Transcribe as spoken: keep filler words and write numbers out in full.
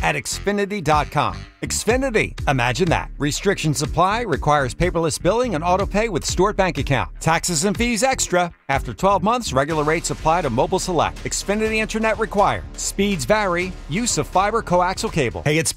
at Xfinity dot com. Xfinity. Imagine that. Restrictions apply. Requires paperless billing and auto pay with stored bank account. Taxes and fees extra. After twelve months, regular rates apply to Mobile Select. Xfinity Internet required. Speeds vary. Use of fiber coaxial cable. Hey, it's